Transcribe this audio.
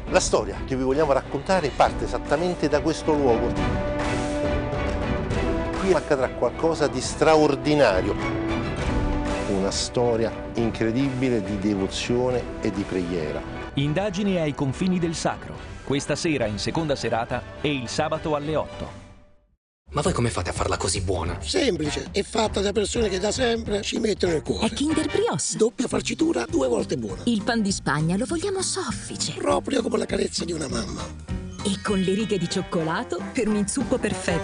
La storia che vi vogliamo raccontare parte esattamente da questo luogo. Qui accadrà qualcosa di straordinario. Una storia incredibile di devozione e di preghiera. Indagini ai confini del sacro. Questa sera in seconda serata e il sabato alle 8. Ma voi come fate a farla così buona? Semplice, è fatta da persone che da sempre ci mettono il cuore. È Kinder Brioche. Doppia farcitura, 2 volte buona. Il pan di Spagna lo vogliamo soffice. Proprio come la carezza di una mamma. E con le righe di cioccolato per un inzuppo perfetto.